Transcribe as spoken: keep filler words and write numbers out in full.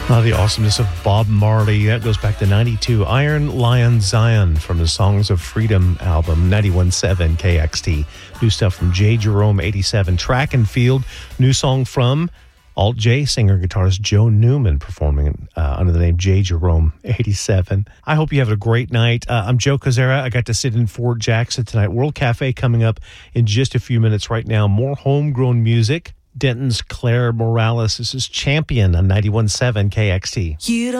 Oh, the awesomeness of Bob Marley. That goes back to ninety-two. Iron Lion Zion from the Songs of Freedom album, ninety-one point seven K X T. New stuff from J. Jerome, eighty-seven. Track and Field, new song from Alt J singer guitarist Joe Newman, performing uh, under the name J. Jerome, eighty-seven. I hope you have a great night. Uh, I'm Joe Cazzera. I got to sit in Fort Jackson tonight. World Cafe coming up in just a few minutes right now. More homegrown music. Denton's Claire Morales. This is Champion on ninety-one point seven K X T. You